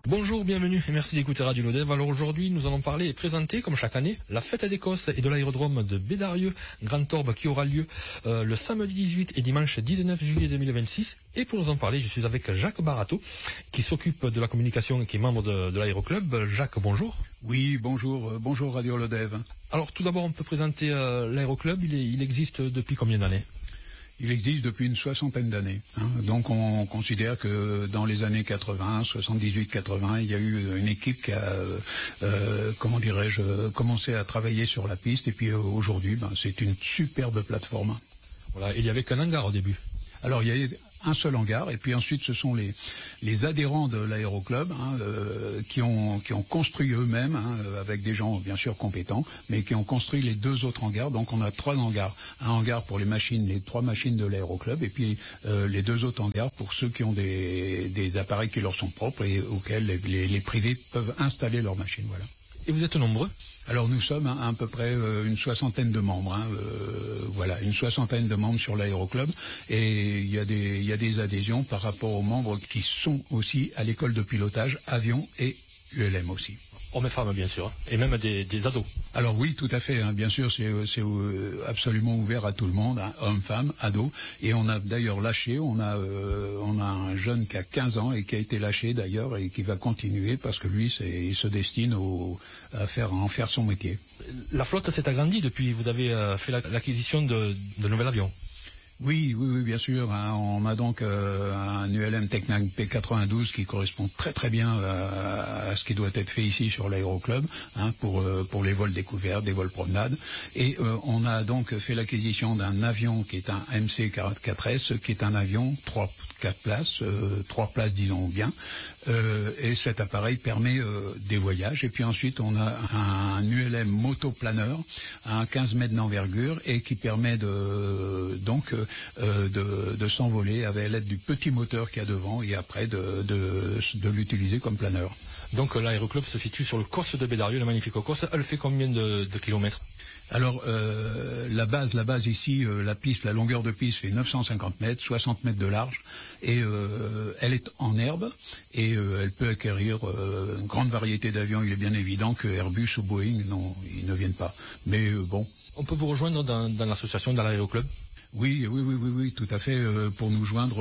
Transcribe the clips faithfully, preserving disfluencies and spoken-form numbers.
Bonjour, bienvenue et merci d'écouter Radio Lodève. Alors aujourd'hui, nous allons parler et présenter, comme chaque année, la fête d'Écosse et de l'aérodrome de Bédarieux, Grand Orbe, qui aura lieu euh, le samedi dix-huit et dimanche dix-neuf juillet deux mille vingt-six. Et pour nous en parler, je suis avec Jacques Barato, qui s'occupe de la communication et qui est membre de, de l'aéroclub. Jacques, bonjour. Oui, bonjour, euh, bonjour Radio Lodève. Alors tout d'abord, on peut présenter euh, l'aéroclub. Il, est, il existe depuis combien d'années ? Il existe depuis une soixantaine d'années. Hein. Donc on considère que dans les années quatre-vingts, soixante-dix-huit quatre-vingts, il y a eu une équipe qui a, euh, comment dirais-je, commencé à travailler sur la piste. Et puis euh, aujourd'hui, ben, c'est une superbe plateforme. Voilà, il y avait qu'un hangar au début. Alors il y a un seul hangar et puis ensuite ce sont les les adhérents de l'aéroclub hein, euh, qui ont qui ont construit eux-mêmes hein, avec des gens bien sûr compétents, mais qui ont construit les deux autres hangars. Donc on a trois hangars, un hangar pour les machines, les trois machines de l'aéroclub, et puis euh, les deux autres hangars pour ceux qui ont des des appareils qui leur sont propres et auxquels les, les, les privés peuvent installer leurs machines. Voilà. Et vous êtes nombreux ? Alors nous sommes à, à peu près euh, une soixantaine de membres, hein, euh, voilà, une soixantaine de membres sur l'aéroclub, et il y a des il y a des adhésions par rapport aux membres qui sont aussi à l'école de pilotage avion et U L M aussi. Hommes et femmes bien sûr, et même des, des ados. Alors oui, tout à fait, hein, bien sûr, c'est c'est absolument ouvert à tout le monde, hein, hommes, femmes, ados, et on a d'ailleurs lâché, on a euh, on a un jeune qui a quinze ans et qui a été lâché d'ailleurs et qui va continuer parce que lui, c'est il se destine au à faire en faire son métier. La flotte s'est agrandie depuis vous avez euh, fait l'acquisition de, de nouvel avion. Oui, oui, oui, bien sûr. Hein, on a donc euh, un U L M Tecnam P quatre-vingt-douze qui correspond très très bien à, à ce qui doit être fait ici sur l'aéroclub hein, pour euh, pour les vols découverts, des vols promenades. Et euh, on a donc fait l'acquisition d'un avion qui est un M C quarante-quatre S, qui est un avion trois quatre places, euh, trois places disons bien. Euh, et cet appareil permet euh, des voyages. Et puis ensuite on a un U L M motoplaneur à quinze mètres d'envergure et qui permet de donc euh, Euh, de, de s'envoler avec l'aide du petit moteur qu'il y a devant et après de, de, de l'utiliser comme planeur. Donc euh, l'aéroclub se situe sur le Cosse de Bédarieux, le magnifique Cosse. Elle fait combien de, de kilomètres ? Alors euh, la base, la base ici, euh, la piste, la longueur de piste fait neuf cent cinquante mètres, soixante mètres de large, et euh, elle est en herbe et euh, elle peut acquérir euh, une grande variété d'avions. Il est bien évident que Airbus ou Boeing, non, ils ne viennent pas. Mais euh, bon. On peut vous rejoindre dans, dans l'association, dans l'aéroclub ? Oui, oui, oui, oui, oui, tout à fait. Euh, pour nous joindre,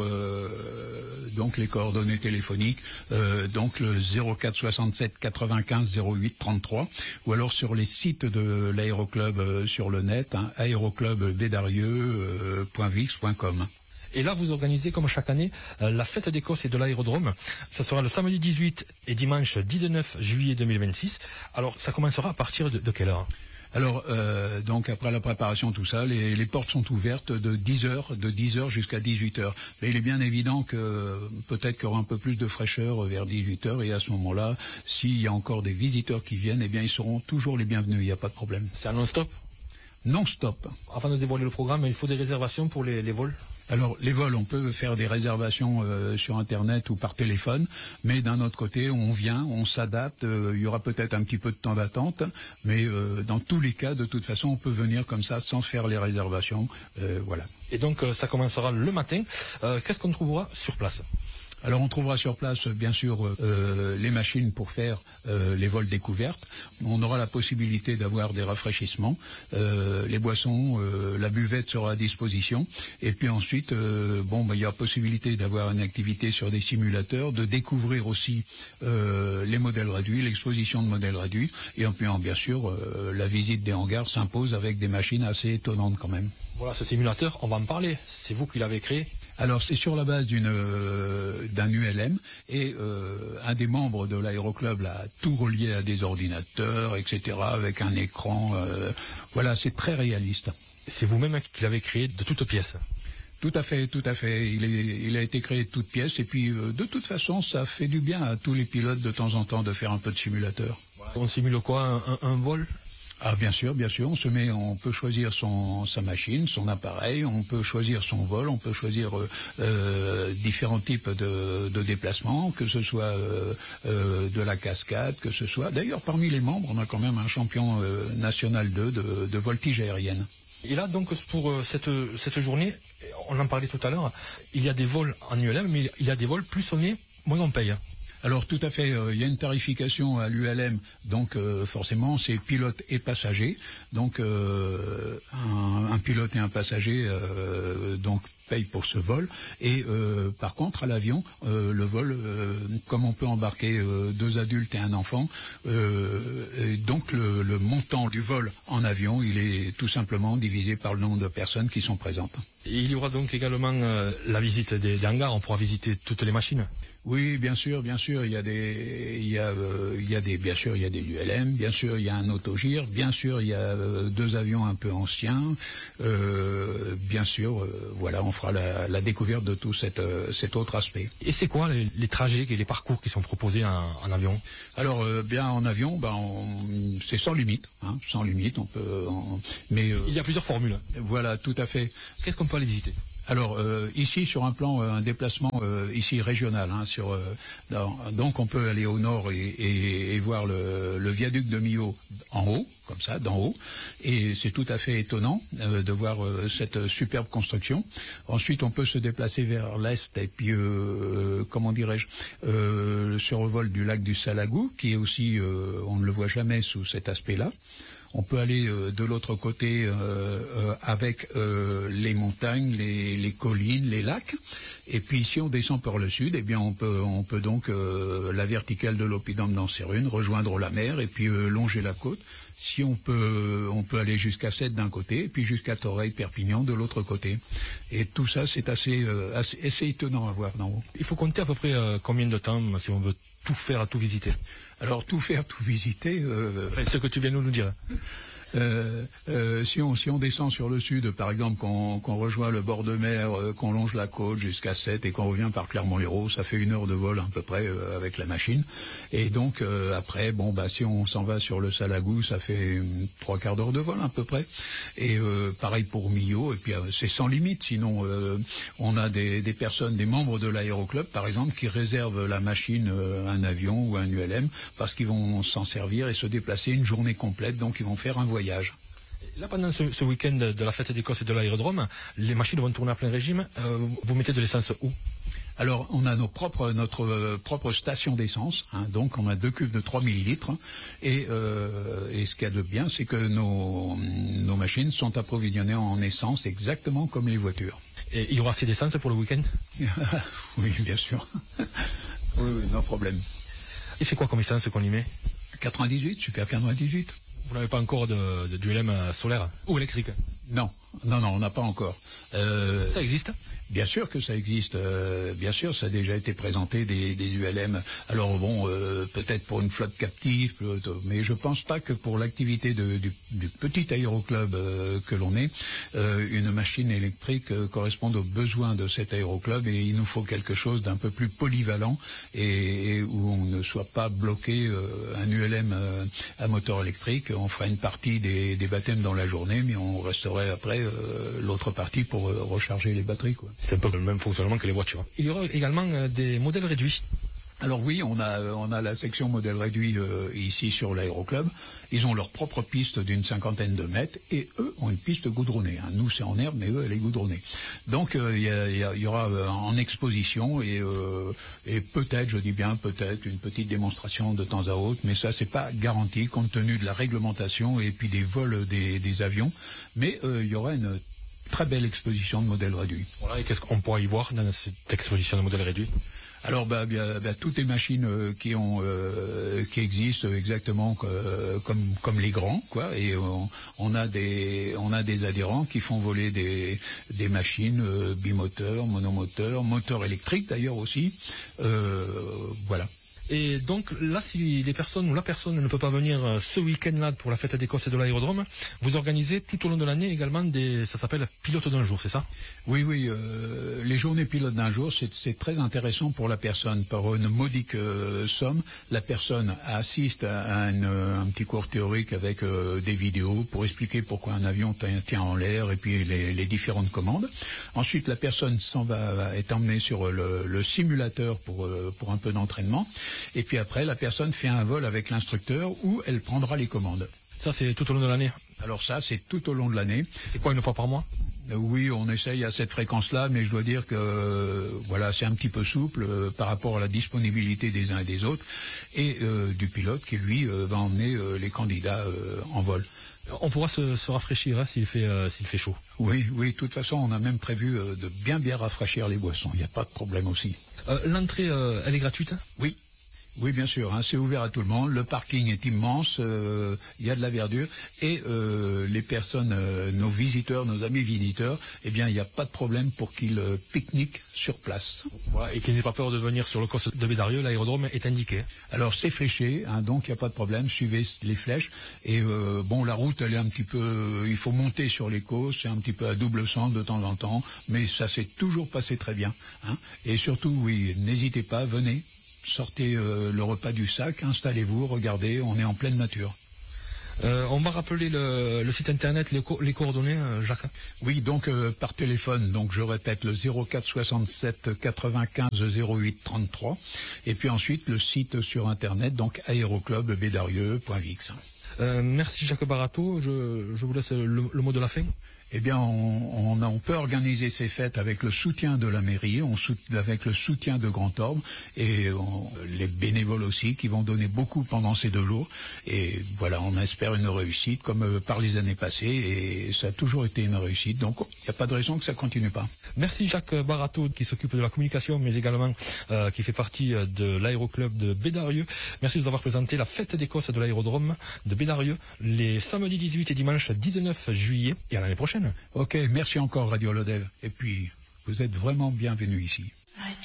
euh, donc les coordonnées téléphoniques, euh, donc le zéro quatre soixante-sept quatre-vingt-quinze zéro huit trente-trois, ou alors sur les sites de l'aéroclub euh, sur le net, hein, aéroclub bédarieux point vix point com. Et là, vous organisez, comme chaque année, euh, la fête d'Écosse et de l'aérodrome. Ça sera le samedi dix-huit et dimanche dix-neuf juillet deux mille vingt-six. Alors, ça commencera à partir de, de quelle heure ? Alors, euh, donc après la préparation, tout ça, les, les portes sont ouvertes de dix heures, de dix heures jusqu'à dix-huit heures. Mais il est bien évident que peut-être qu'il y aura un peu plus de fraîcheur vers dix-huit heures, et à ce moment-là, s'il y a encore des visiteurs qui viennent, eh bien, ils seront toujours les bienvenus, il n'y a pas de problème. C'est un non-stop ? Non-stop. Avant de dévoiler le programme, il faut des réservations pour les, les vols ? Alors, les vols, on peut faire des réservations euh, sur Internet ou par téléphone, mais d'un autre côté, on vient, on s'adapte, euh, il y aura peut-être un petit peu de temps d'attente, mais euh, dans tous les cas, de toute façon, on peut venir comme ça sans faire les réservations, euh, voilà. Et donc, euh, ça commencera le matin. Euh, qu'est-ce qu'on trouvera sur place ? Alors on trouvera sur place bien sûr euh, les machines pour faire euh, les vols découvertes. On aura la possibilité d'avoir des rafraîchissements, euh, les boissons, euh, la buvette sera à disposition. Et puis ensuite, euh, bon, bah, il y a possibilité d'avoir une activité sur des simulateurs, de découvrir aussi euh, les modèles réduits, l'exposition de modèles réduits. Et puis bien sûr, euh, la visite des hangars s'impose avec des machines assez étonnantes quand même. Voilà, ce simulateur, on va en parler. C'est vous qui l'avez créé ? Alors c'est sur la base d'une euh, d'un U L M et euh, un des membres de l'aéroclub l'a tout relié à des ordinateurs, et cetera avec un écran. Euh, voilà, c'est très réaliste. C'est vous-même qui l'avez créé de toutes pièces ? Tout à fait, tout à fait. Il, est, il a été créé de toutes pièces et puis euh, de toute façon, ça fait du bien à tous les pilotes de temps en temps de faire un peu de simulateur. On simule quoi, un, un, un vol ? Ah bien sûr, bien sûr, on se met, on peut choisir son sa machine, son appareil, on peut choisir son vol, on peut choisir euh, euh, différents types de, de déplacements, que ce soit euh, euh, de la cascade, que ce soit. D'ailleurs, parmi les membres, on a quand même un champion euh, national deux de, de voltige aérienne. Et là, donc, pour euh, cette cette journée, on en parlait tout à l'heure, il y a des vols en U L M, mais il y a des vols plus on est, moins on paye. Alors tout à fait, euh, il y a une tarification à l'U L M, donc euh, forcément c'est pilote et passager. Donc euh, un, un pilote et un passager euh, donc paye pour ce vol. Et euh, par contre à l'avion, euh, le vol, euh, comme on peut embarquer euh, deux adultes et un enfant, euh, et donc le, le montant du vol en avion, il est tout simplement divisé par le nombre de personnes qui sont présentes. Et il y aura donc également euh, la visite des, des hangars, on pourra visiter toutes les machines. Oui, bien sûr, bien sûr, il y a des, il y a, euh, il y a des, bien sûr, il y a des U L M, bien sûr, il y a un autogire, bien sûr, il y a euh, deux avions un peu anciens, euh, bien sûr, euh, voilà, on fera la, la découverte de tout cet, euh, cet autre aspect. Et c'est quoi les, les trajets et les parcours qui sont proposés en, en avion? Alors, euh, bien en avion, ben, c'est sans limite, hein, sans limite, on peut, on, mais euh, il y a plusieurs formules. Voilà, tout à fait. Qu'est-ce qu'on peut aller visiter? Alors euh, ici sur un plan, euh, un déplacement euh, ici régional, hein, sur, euh, dans, donc on peut aller au nord et, et, et voir le, le viaduc de Millau en haut, comme ça, d'en haut, et c'est tout à fait étonnant euh, de voir euh, cette superbe construction. Ensuite on peut se déplacer vers l'est et puis, euh, comment dirais-je, euh, le survol du lac du Salagou, qui est aussi, euh, on ne le voit jamais sous cet aspect-là. On peut aller euh, de l'autre côté euh, euh, avec euh, les montagnes, les, les collines, les lacs. Et puis si on descend par le sud, eh bien on peut on peut donc euh, la verticale de l'Oppidum d'Anserune, rejoindre la mer et puis euh, longer la côte. Si on peut on peut aller jusqu'à Sète d'un côté et puis jusqu'à Toreil, Perpignan de l'autre côté. Et tout ça c'est assez, euh, assez assez étonnant à voir d'en haut. Il faut compter à peu près euh, combien de temps si on veut tout faire, tout visiter? Alors tout faire, tout visiter. Euh, enfin, ce que tu viens de nous dire. Euh, euh, si on si on descend sur le sud, par exemple, qu'on qu'on rejoint le bord de mer, euh, qu'on longe la côte jusqu'à Sète et qu'on revient par Clermont-Lérault, ça fait une heure de vol à peu près euh, avec la machine. Et donc euh, après, bon bah si on s'en va sur le Salagou, ça fait trois quarts d'heure de vol à peu près. Et euh, pareil pour Millau. Et puis euh, c'est sans limite. Sinon, euh, on a des, des personnes, des membres de l'aéroclub, par exemple, qui réservent la machine, euh, un avion ou un U L M, parce qu'ils vont s'en servir et se déplacer une journée complète. Donc ils vont faire un voyage. Là, pendant ce, ce week-end de la fête d'Écosse et de l'aérodrome, les machines vont tourner à plein régime. Euh, vous mettez de l'essence où? Alors, on a nos propres, notre euh, propre station d'essence, hein, donc on a deux cuves de trois mille litres, et, euh, et ce qu'il y a de bien, c'est que nos, nos machines sont approvisionnées en essence exactement comme les voitures. Et il y aura assez d'essence pour le week-end? Oui, bien sûr. Oui, oui, non problème. Et c'est quoi comme essence qu'on y met? quatre-vingt-dix-huit, super quatre-vingt-dix-huit. Vous n'avez pas encore de, de, du L M solaire ou électrique? Non, non, non, on n'a pas encore. Euh, ça existe? Bien sûr que ça existe, euh, bien sûr, ça a déjà été présenté des, des U L M. Alors bon, euh, peut-être pour une flotte captive, mais je pense pas que pour l'activité de, du, du petit aéroclub euh, que l'on est, euh, une machine électrique euh, corresponde aux besoins de cet aéroclub, et il nous faut quelque chose d'un peu plus polyvalent et, et où on ne soit pas bloqué. Euh, un U L M euh, à moteur électrique, on fera une partie des, des baptêmes dans la journée, mais on resterait après euh, l'autre partie pour euh, recharger les batteries, quoi. C'est un peu le même fonctionnement que les voitures. Il y aura également euh, des modèles réduits. Alors oui, on a on a la section modèle réduit euh, ici sur l'aéroclub. Ils ont leur propre piste d'une cinquantaine de mètres et eux ont une piste goudronnée. Hein. Nous c'est en herbe, mais eux elle est goudronnée. Donc il euh, y, y, y aura euh, en exposition et euh, et peut-être, je dis bien peut-être, une petite démonstration de temps à autre, mais ça c'est pas garanti compte tenu de la réglementation et puis des vols des, des avions. Mais il euh, y aura une très belle exposition de modèles réduits. Voilà, et qu'est-ce qu'on pourra y voir dans cette exposition de modèles réduits? Alors, bah, bien, bah, toutes les machines euh, qui ont, euh, qui existent exactement euh, comme comme les grands, quoi. Et on, on a des, on a des adhérents qui font voler des des machines euh, bimoteurs, monomoteurs, moteurs électriques d'ailleurs aussi. Euh, voilà. Et donc là, si les personnes ou la personne ne peut pas venir ce week-end-là pour la fête d'Écosse et de l'aérodrome, vous organisez tout au long de l'année également des, ça s'appelle pilote d'un jour, c'est ça? Oui, oui. Euh, les journées pilotes d'un jour, c'est très intéressant pour la personne. Par une modique euh, somme, la personne assiste à un, un petit cours théorique avec euh, des vidéos pour expliquer pourquoi un avion tient en l'air et puis les, les différentes commandes. Ensuite, la personne s'en va est emmenée sur le, le simulateur pour euh, pour un peu d'entraînement. Et puis après, la personne fait un vol avec l'instructeur où elle prendra les commandes. Ça, c'est tout au long de l'année. Alors ça, c'est tout au long de l'année. C'est quoi, une fois par mois? Oui, on essaye à cette fréquence-là, mais je dois dire que euh, voilà, c'est un petit peu souple euh, par rapport à la disponibilité des uns et des autres, et euh, du pilote qui, lui, euh, va emmener euh, les candidats euh, en vol. On pourra se, se rafraîchir hein, s'il fait, euh, s'il fait chaud. Oui, oui, de toute façon, on a même prévu euh, de bien bien rafraîchir les boissons. Il n'y a pas de problème aussi. Euh, L'entrée, euh, elle est gratuite? Oui. Oui, bien sûr, hein, c'est ouvert à tout le monde. Le parking est immense, euh, il y a de la verdure et euh, les personnes, euh, nos visiteurs, nos amis visiteurs, eh bien, il n'y a pas de problème pour qu'ils euh, pique-niquent sur place. Voilà, et qu'ils n'aient pas peur de venir sur le COS de Bédarieux, l'aérodrome est indiqué. Alors c'est fléché, hein, donc il n'y a pas de problème, suivez les flèches. Et euh, bon, la route, elle est un petit peu, euh, il faut monter sur les côtes, c'est un petit peu à double sens de temps en temps, mais ça s'est toujours passé très bien. Hein. Et surtout, oui, n'hésitez pas, venez. Sortez euh, le repas du sac, installez-vous, regardez, on est en pleine nature. Euh, on va rappeler le, le site internet, les, co les coordonnées, euh, Jacques. Oui, donc euh, par téléphone, donc je répète le zéro quatre soixante-sept quatre-vingt-quinze zéro huit trente-trois, et puis ensuite le site sur internet, donc aéroclub bédarieux point vix. Euh, merci Jacques Barato, je, je vous laisse le, le mot de la fin. Eh bien, on, on, on peut organiser ces fêtes avec le soutien de la mairie, on sout, avec le soutien de Grand Orbe et on, les bénévoles aussi qui vont donner beaucoup pendant ces deux jours. Et voilà, on espère une réussite comme euh, par les années passées et ça a toujours été une réussite. Donc, il n'y a pas de raison que ça continue pas. Merci Jacques Barato qui s'occupe de la communication mais également euh, qui fait partie de l'aéroclub de Bédarieux. Merci de nous avoir présenté la fête d'Écosse de l'aérodrome de Bédarieux les samedis dix-huit et dimanche dix-neuf juillet et à l'année prochaine. Ok, merci encore Radio Lodève. Et puis, vous êtes vraiment bienvenus ici.